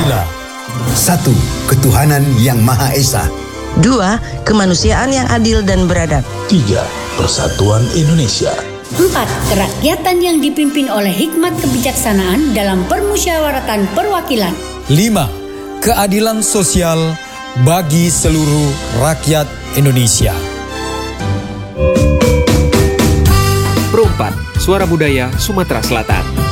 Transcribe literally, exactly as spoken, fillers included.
Pancasila. Satu, ketuhanan yang Maha Esa. Dua, kemanusiaan yang adil dan beradab. Tiga, persatuan Indonesia. Empat, kerakyatan yang dipimpin oleh hikmat kebijaksanaan dalam permusyawaratan perwakilan. Lima, keadilan sosial bagi seluruh rakyat Indonesia. Pro empat, Suara Budaya Sumatera Selatan.